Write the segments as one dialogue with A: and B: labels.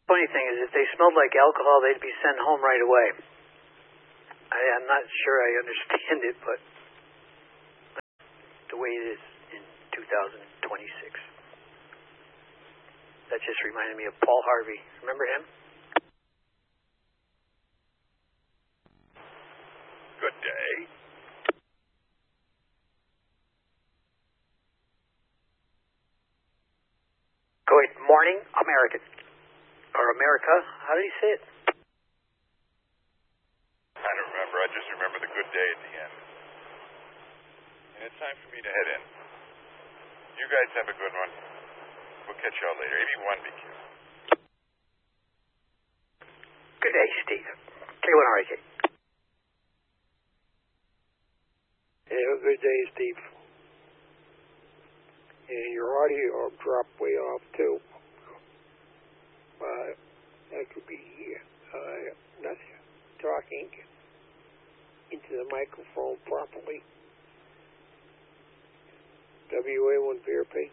A: Funny thing is, if they smelled like alcohol, they'd be sent home right away. I'm not sure I understand it, but the way it is in 2026. That just reminded me of Paul Harvey. Remember him?
B: Good day.
A: Good morning, American. Or America. How did he say it?
B: I don't remember. I just remember the good day at the end. And it's time for me to head in. You guys have a good one. We'll catch y'all later. 81 BQ.
A: Good day, Steve. K1RAK.
C: Have a good day, Steve. And your audio dropped way off, too. That could be not talking into the microphone properly. WA1 VRP.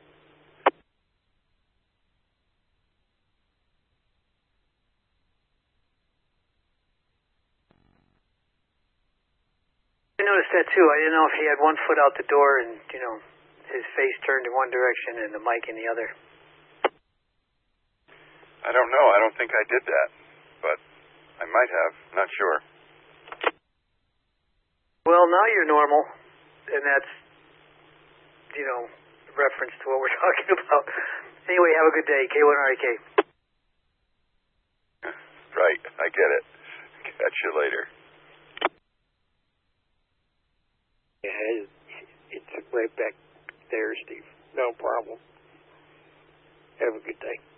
A: I noticed that too. I didn't know if he had one foot out the door and, his face turned in one direction and the mic in the other.
B: I don't know. I don't think I did that. But I might have. Not sure.
A: Well, now you're normal. And that's, reference to what we're talking about. Anyway, have a good day. K1RAK.
B: Right. I get it. Catch you later.
C: Yeah, it's right back there, Steve. No problem. Have a good day.